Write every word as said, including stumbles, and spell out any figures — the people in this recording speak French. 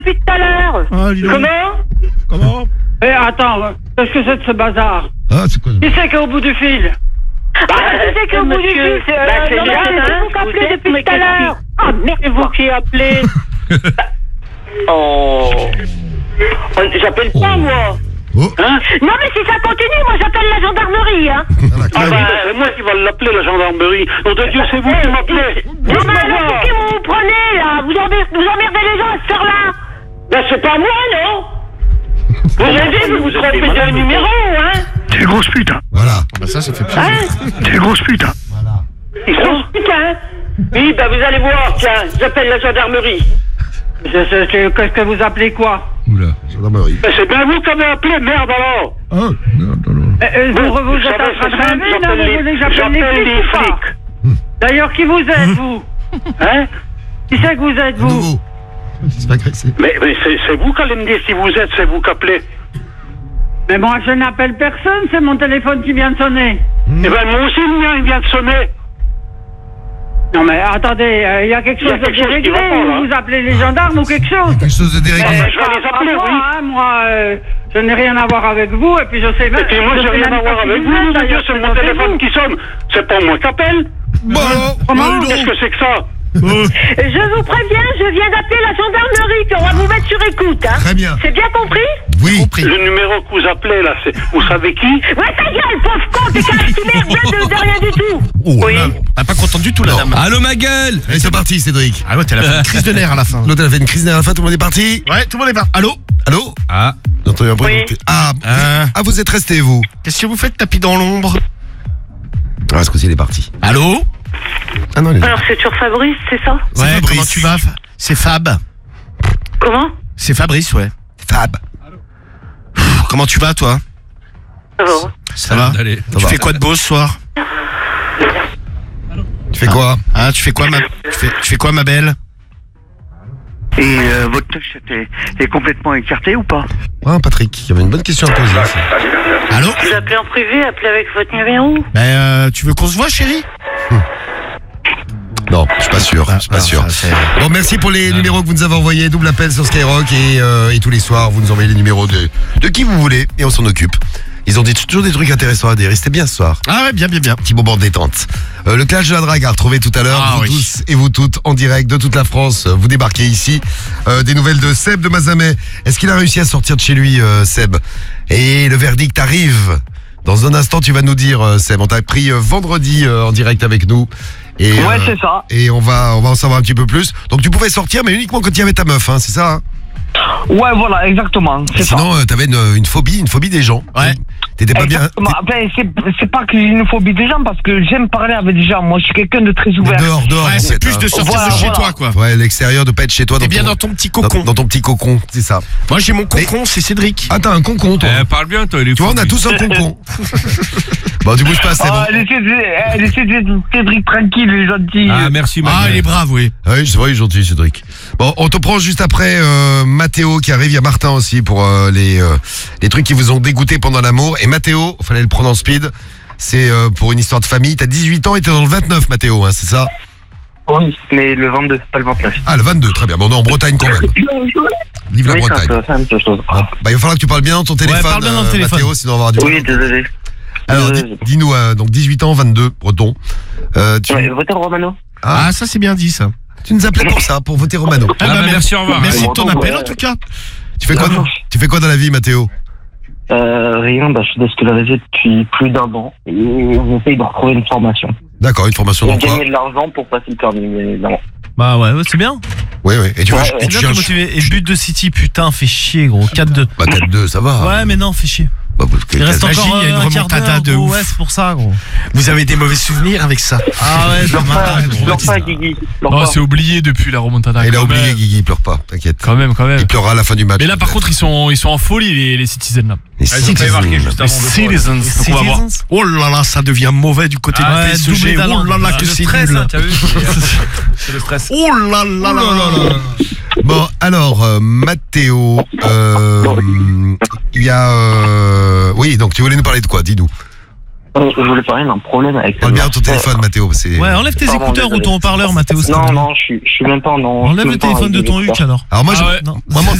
depuis tout à l'heure. Ah, dis donc. Comment Comment Eh, attends, qu'est-ce que c'est de ce bazar? Ah, c'est quoi? Qui c'est qui est au bout du fil? Ah, qui c'est qui est au bout du fil? C'est bah, c'est non, mais Yann, c'est hein, vous qui appelez vous êtes, depuis mais tout à qu'est-ce l'heure. Ah, merde, C'est vous qui appelez. Oh. Oh, J'appelle pas, Oh. moi. Oh. Hein? Non, mais si ça continue, moi j'appelle la gendarmerie, hein. Ah bah, c'est moi qui vais l'appeler, la gendarmerie. Nom de Dieu, c'est vous qui m'appelez. Non, mais alors, pour qui vous vous prenez, là? Vous emmerdez, vous emmerdez les gens à cette heure-là. Ben, c'est pas moi, non? Vous avez dit, vous vous trompez de numéro, hein? T'es une grosse pute, hein. Voilà. Bah ça, ça fait plaisir. Hein? T'es une grosse pute, hein. Voilà. Ils sont putain. Oui, ben vous allez voir, tiens, j'appelle la gendarmerie. Je- je- je- Qu'est-ce que vous appelez quoi? Oula, gendarmerie. Ben, c'est bien vous qui avez appelé, merde alors. Ah, non, non, non. Euh, euh, Vous, vous êtes J'appelle- en train de c'est simple, rêver, non? j'appelle Vous les- voulez que j'appelle j'appelle les les flics ou pas? flics. D'ailleurs, qui vous êtes, vous? Hein? Qui c'est que vous êtes, À vous? nouveau. C'est pas agressé. Mais, mais c'est, c'est vous qui allez me dire si vous êtes, c'est vous qui appelez. Mais moi, je n'appelle personne, c'est mon téléphone qui vient de sonner. Eh ben moi aussi, le mien, il vient de sonner. Non, mais attendez, il y a quelque Il y a chose de quelque chose qui déréglé, va pas, là. ou vous appelez les gendarmes ou quelque chose? Quelque chose de déréglé. Ah, ben, je vais Pas- les pas appeler, moi, oui. hein, moi, euh, je n'ai rien à voir avec vous, et puis je sais même... Et puis moi, je j'ai sais rien même à pas voir qui avec vous vous, êtes, nom de Dieu, d'ailleurs, c'est mon présentez-vous. téléphone qui sonne. C'est pas moi qui appelle. Bon, Comment? dis Qu'est-ce donc. que c'est que ça? Je vous préviens, je viens d'appeler la gendarmerie, puis on va vous mettre sur écoute, hein. Très bien. C'est bien compris? Oui. Le numéro que vous appelez, là, c'est... Vous savez qui? Ouais, ta gueule, pauvre con, t'es qu'un merde de, de rien du tout. Oh, Oui. là. Ah, pas content du tout, la Non. dame. Allô ma gueule. Allez, c'est parti, Cédric. Ah ouais, t'as fait une crise de nerfs à la fin. L'autre, elle a fait une crise derrière la fin, tout le monde est parti. Ouais, tout le monde est parti. Allô? Allô? Ah, J'ai entendu un bruit. Oui. Ah, Euh, ah, vous êtes restés, vous. Qu'est-ce que vous faites tapis dans l'ombre? Ah, ce coup-ci, il est parti. Allô? Ah non, il est Alors, c'est sur Fabrice, c'est ça? C'est Ouais, Fabrice. comment tu vas? Fa- C'est Fab. Comment? C'est Fabrice, ouais. Fab. Pff, comment tu vas, toi? Ça va. Ça va? allez. Ça Tu va. fais quoi de beau ce soir? Tu fais quoi? Ah, tu fais quoi, ma, tu fais, tu fais quoi, ma belle? Et euh, votre touche est, est complètement écartée ou pas? Ah, Patrick, il y avait une bonne question à poser. ça. Allô? Vous appelez en privé, appelez avec votre numéro. Ben, euh, tu veux qu'on se voit, chérie? Non, je suis pas sûr. Je suis pas Ah, sûr. ça, c'est- Bon, merci pour les numéros que vous nous avez envoyés. Double appel sur Skyrock et, euh, et tous les soirs, vous nous envoyez les numéros de, de qui vous voulez et on s'en occupe. Ils ont dit toujours des trucs intéressants à dire. Restez bien ce soir. Ah ouais, bien, bien, bien. Petit moment de détente. Euh, le clash de la drague à retrouver tout à l'heure. Ah vous oui. tous et vous toutes en direct de toute la France. Vous débarquez ici. Euh, des nouvelles de Seb de Mazamet. Est-ce qu'il a réussi à sortir de chez lui, euh, Seb? Et le verdict arrive. Dans un instant, tu vas nous dire, euh, Seb. On t'a pris euh, vendredi euh, en direct avec nous. Et, Ouais, euh, c'est ça. Et on va, on va en savoir un petit peu plus. Donc tu pouvais sortir, mais uniquement quand il y avait ta meuf, hein, c'est ça, hein? Ouais, voilà, exactement. Et C'est ça. sinon, euh, t'avais une, une phobie, une phobie des gens. Ouais. T'étais pas bien. Exactement. Enfin, c'est, c'est pas que j'ai une phobie des gens parce que j'aime parler avec des gens. Moi, je suis quelqu'un de très t'es- ouvert. Dehors, dehors. Ouais, en c'est fait, plus hein. de sortir Voilà, de chez voilà. toi, quoi. Ouais, l'extérieur, de pas être chez toi. T'es dans bien ton- dans ton petit dans, cocon. dans ton petit cocon, c'est ça. Moi, j'ai mon cocon, c'est Cédric. Ah, t'as un concon, toi. Eh, parle bien toi, il est Tu vois, fou, on a lui. tous un concon. Bon, tu bouges pas, c'est Ah, bon. laissez, eh, laissez Cédric tranquille, il est gentil. Ah merci ma Ah, gueule. il est brave, oui. Ah oui, c'est vrai, il est gentil, Cédric. Bon, on te prend juste après euh, Mathéo qui arrive. Il y a Martin aussi pour euh, les, euh, les trucs qui vous ont dégoûté pendant l'amour. Et Mathéo, fallait le prendre en speed. C'est euh, pour une histoire de famille. T'as dix-huit ans et t'es dans le vingt-neuf, Mathéo, hein, c'est ça? Oui, mais le vingt-deux, pas le vingt-neuf. Ah, le vingt-deux, très bien. Bon, on est en Bretagne quand même. Vive la Oui, c'est un Bretagne. peu- c'est un peu chose. Bah, il va falloir que tu parles bien dans ton téléphone, parle bien dans le euh, téléphone. Mathéo, sinon on va avoir du Oui, désolé. Alors, Désolé. dis- dis-nous, euh, donc dix-huit ans, vingt-deux, breton. Euh, tu, Ouais, voter Romano. Ah. Ah, ça, c'est bien dit, ça. tu nous appelais pour ça, pour voter Romano. Ah, Ah, bah, bah, merci, au revoir. Merci de ton Ouais. appel, en tout cas. Tu fais quoi, de- tu fais quoi dans la vie, Mathéo? Euh, rien, bah, je suis déscolarisé depuis plus d'un an et j'essaye de retrouver une formation. D'accord, une formation Pour dans quoi? gagner de l'argent pour passer le permis, bien évidemment. Bah ouais, ouais, c'est bien. Oui, oui. Et tu, veux, Ouais, et ouais. C'est tu bien de cherches. motiver. Et but de City, putain, fait chier, gros. quatre deux. Bah, quatre deux, ça va. Ouais, mais non, fait chier. Bah, parce que- Il reste Imagine, encore il y a une euh, un quart remontada d'heure, de gros. ouf. Ouais, c'est pour ça, gros. Vous avez des mauvais souvenirs avec ça? Ah ouais, Je c'est leur fais, malade, je gros. leur fais à Guigui. je leur Oh, fais. c'est oublié depuis la remontada. Il a quand oublié, même. Guigui, il pleure pas, t'inquiète. Quand même, quand même. Il pleurera à la fin du match. Mais là, par peut-être. contre, ils sont, ils sont en folie, les, les Citizens là. Les Ah, ils ont failli marquer Citizens. juste Les avant. Citizens. Donc, on va voir. Citizens. Oh là là, ça devient mauvais du côté Ah du ouais, P S doublé G. d'allant. Oh là là, Ah, que le c'est stress, nul. hein, T'as vu? C'est le stress. Oh là là là là. Bon, alors, euh, Mathéo, euh, il y a... euh, oui, donc tu voulais nous parler de quoi? Dis-nous. Euh, Je voulais parler d'un problème avec... Parle bien ton téléphone, Mathéo. C'est... Ouais, enlève tes Pardon, écouteurs ou désolé. ton haut-parleur, Mathéo. s'il te Non, plaît. non, je suis, je suis même pas en... Enlève le téléphone de ton Huc alors. Alors moi, Ah je... ouais. Non. moi, mon